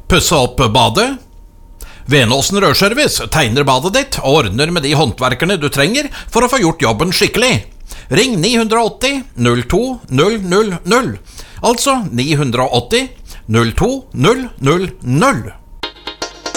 Pusse opp badet? Venåsen Rørservice tegner badet ditt og ordner med de håndverkerne du trenger for å få gjort jobben skikkelig. Ring 980 02 000, altså 980 02 000.